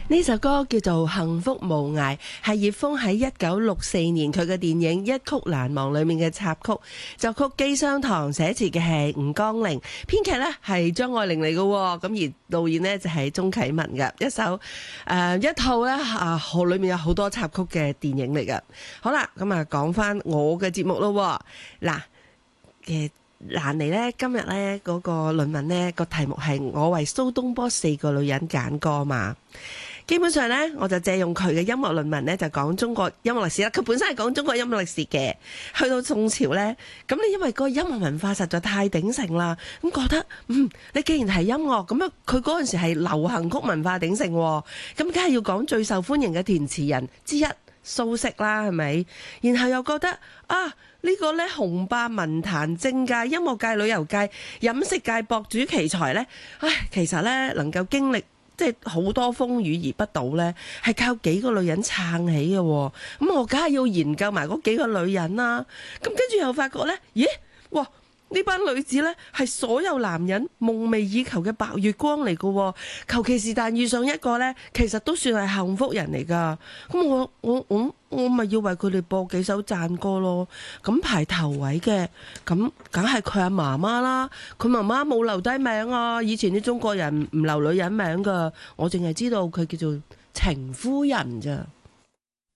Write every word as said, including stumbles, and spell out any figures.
呢首歌叫做《幸福無涯》，係葉楓喺一九六四年佢嘅電影《一曲難忘》裏面嘅插曲，作曲姬商堂，寫詞嘅係吳江玲，編劇呢係張愛玲嚟嘅，咁而導演呢就係鍾啟文嘅一首誒、呃、一套咧啊，裏面有好多插曲嘅電影嚟嘅。好啦，咁啊講翻我嘅節目咯，嗱嘅。蘭妮呢今日呢嗰個論文呢個題目係我為蘇東坡四個女人揀歌嘛，基本上呢，我就借用佢嘅音樂論文呢，就講中國音樂歷史啦。佢本身係講中國音樂歷史嘅，去到宋朝呢，咁你因為個音樂文化實在太鼎盛啦，咁覺得嗯，你既然係音樂，咁啊佢嗰陣時係流行曲文化鼎盛，咁梗係要講最受歡迎嘅填詞人之一蘇軾啦，係咪？然後又覺得啊。呢個呢，雄霸文壇、政界、音樂界、旅遊界、飲食界、博主奇才呢，唉，其實呢，能夠經歷即係好多風雨而不倒呢，係靠幾個女人撐起嘅。咁我梗係要研究埋嗰幾個女人啦。咁跟住又發覺呢，咦，哇！呢班女子呢，係所有男人夢寐以求嘅白月光嚟㗎，求其是但遇上一個呢，其實都算係幸福人嚟㗎。咁我我我我咪要為佢哋播幾首讚歌咯。咁排頭位嘅，咁梗係佢阿媽媽啦。佢媽媽冇留低名啊，以前啲中國人唔留女人名㗎，我淨係知道佢叫做程夫人咋。